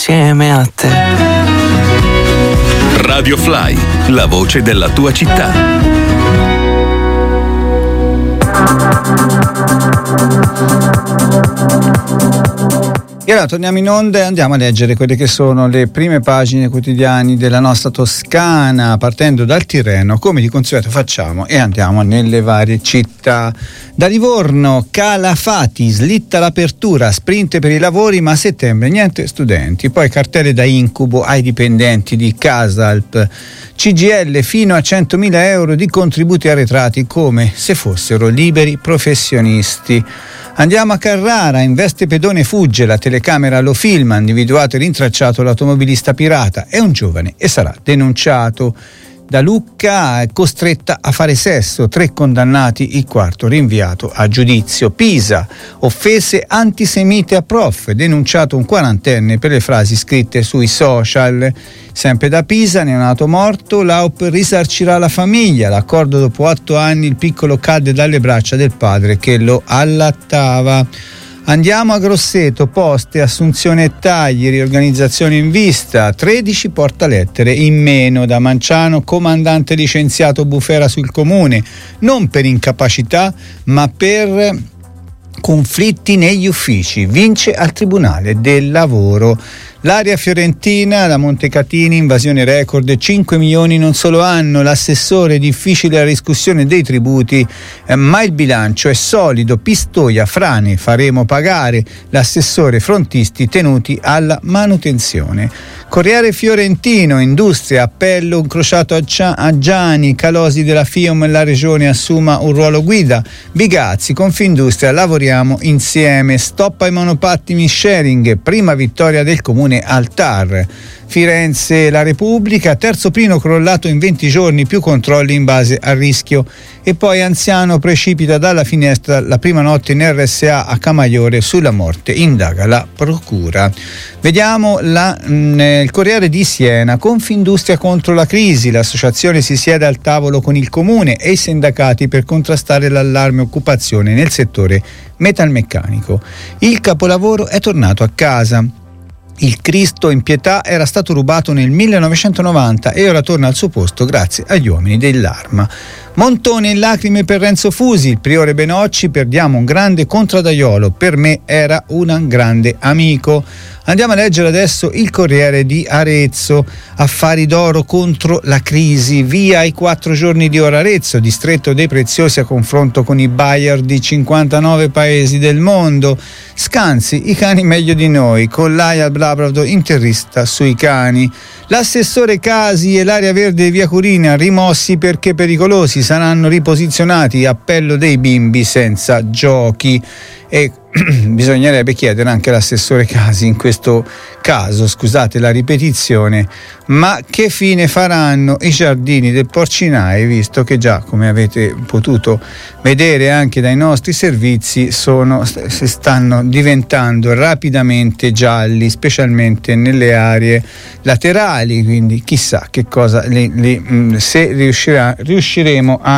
insieme a te. Radio Fly, la voce della tua città. E allora torniamo in onda e andiamo a leggere quelle che sono le prime pagine quotidiane della nostra Toscana, partendo dal Tirreno, come di consueto facciamo, e andiamo nelle varie città. Da Livorno, Calafati, slitta l'apertura, sprint per i lavori, ma a settembre niente studenti. Poi cartelle da incubo ai dipendenti di Casalp. CGIL fino a 100.000 euro di contributi arretrati come se fossero liberi professionisti. Andiamo a Carrara, investe pedone fugge, la telecamera lo filma, individuato e rintracciato l'automobilista pirata, è un giovane e sarà denunciato. Da Lucca è costretta a fare sesso, 3 condannati, il 4 rinviato a giudizio. Pisa, offese antisemite a prof, denunciato un 40enne per le frasi scritte sui social. Sempre da Pisa, neonato morto, l'AUP risarcirà la famiglia, l'accordo dopo 8 anni, il piccolo cadde dalle braccia del padre che lo allattava. Andiamo a Grosseto, poste, assunzione e tagli, riorganizzazione in vista, 13 portalettere in meno. Da Manciano, comandante licenziato, bufera sul comune, non per incapacità ma per conflitti negli uffici, vince al Tribunale del Lavoro. L'area fiorentina, la Montecatini, invasione record, 5 milioni in un solo anno, l'assessore, difficile la riscossione dei tributi, ma il bilancio è solido, Pistoia, frane, faremo pagare, l'assessore, frontisti tenuti alla manutenzione. Corriere Fiorentino, industria, appello incrociato a Gianni, Calosi della FIOM, la regione assuma un ruolo guida, Bigazzi, Confindustria, lavoriamo insieme, stop ai monopattini sharing, prima vittoria del comune al TAR. Firenze, la Repubblica, terzo Pino crollato in 20 giorni, più controlli in base al rischio. E poi anziano precipita dalla finestra la prima notte in RSA a Camaiore, sulla morte indaga la procura. Vediamo il Corriere di Siena, Confindustria contro la crisi, l'associazione si siede al tavolo con il comune e i sindacati per contrastare l'allarme occupazione nel settore metalmeccanico. Il capolavoro è tornato a casa. Il Cristo in Pietà era stato rubato nel 1990 e ora torna al suo posto grazie agli uomini dell'Arma. Montone in lacrime per Renzo Fusi, il priore Benocci, perdiamo un grande contraddaiolo, per me era un grande amico. Andiamo a leggere adesso il Corriere di Arezzo, affari d'oro contro la crisi, via i 4 giorni di ora Arezzo, distretto dei preziosi a confronto con i buyer di 59 paesi del mondo. Scanzi, i cani meglio di noi, con l'AIA al Labrador intervista sui cani. L'assessore Casi e l'area verde di Via Curina rimossi perché pericolosi, saranno riposizionati, appello dei bimbi senza giochi. E bisognerebbe chiedere anche all'assessore Casi in questo caso, scusate la ripetizione, ma che fine faranno i giardini del Porcinai, visto che già, come avete potuto vedere anche dai nostri servizi, si stanno diventando rapidamente gialli, specialmente nelle aree laterali, quindi chissà che cosa se riusciremo a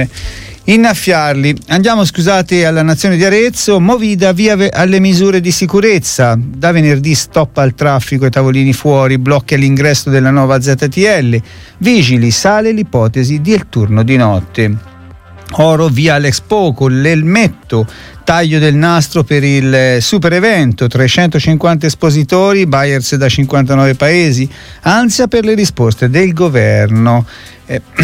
innaffiarli. Andiamo, scusate, alla Nazione di Arezzo. Movida via alle misure di sicurezza. Da venerdì stop al traffico e tavolini fuori, blocchi all'ingresso della nuova ZTL. Vigili, sale l'ipotesi del turno di notte. Oro via all'Expo con l'elmetto, taglio del nastro per il super evento, 350 espositori, buyers da 59 paesi, ansia per le risposte del governo.